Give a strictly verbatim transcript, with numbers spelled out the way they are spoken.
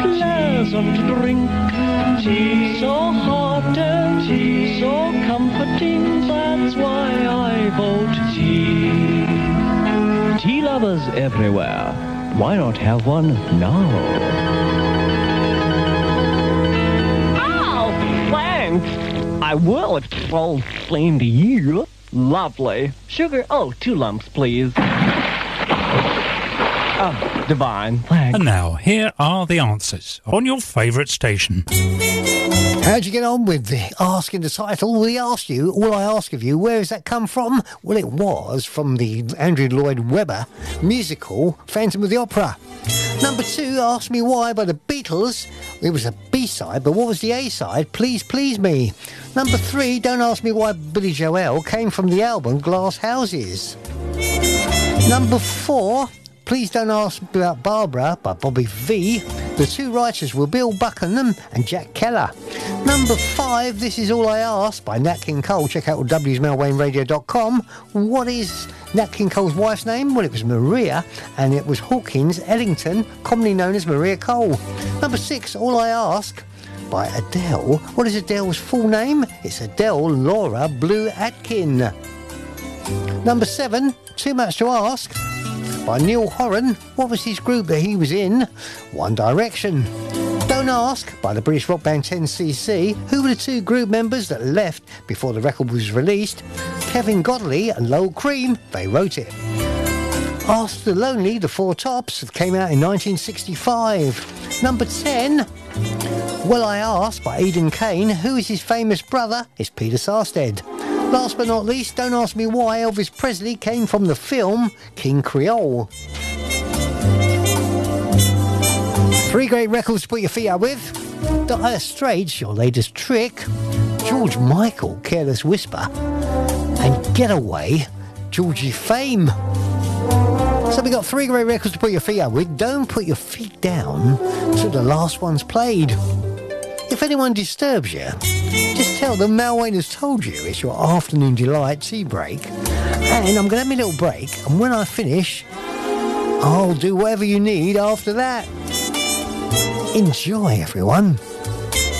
pleasant drink. Tea, so hot and tea, so comforting, that's why I vote tea. Tea lovers everywhere, why not have one now? Oh, thanks. I will if it's all plain to you. Lovely. Sugar, oh, two lumps, please. Oh, divine, thanks. And now, here are the answers on your favourite station. How'd you get on with the asking the title? We asked you, all I ask of you, where has that come from? Well, it was from the Andrew Lloyd Webber musical Phantom of the Opera. Number two, Ask Me Why by the Beatles. It was a B-side, but what was the A-side? Please Please Me. Number three, Don't Ask Me Why Billy Joel came from the album Glass Houses. Number four, Please Don't Ask About Barbara by Bobby V. The two writers were Bill Buckingham and Jack Keller. Number five, This Is All I Ask by Nat King Cole. Check out w s mail wayne radio dot com. What is Nat King Cole's wife's name? Well, it was Maria, and it was Hawkins Ellington, commonly known as Maria Cole. Number six, All I Ask by Adele. What is Adele's full name? It's Adele Laura Blue Atkin. Number seven, Too Much to Ask by Neil Horan. What was his group that he was in? One Direction. Don't Ask by the British rock band ten C C. Who were the two group members that left before the record was released? Kevin Godley and Lowell Cream. They wrote it. Ask the Lonely, the Four Tops, came out in nineteen sixty-five. Number ten, Well I Ask by Eden Kane. Who is his famous brother? It's Peter Sarsted. Last but not least, Don't Ask Me Why Elvis Presley came from the film King Creole. Three great records to put your feet up with. Dire Straits, Your Latest Trick. George Michael, Careless Whisper. And Getaway, Georgie Fame. So we got three great records to put your feet up with. Don't put your feet down till the last one's played. If anyone disturbs you, just tell them Mal Wayne has told you it's your afternoon delight tea break. And I'm going to have my little break, and when I finish, I'll do whatever you need after that. Enjoy, everyone.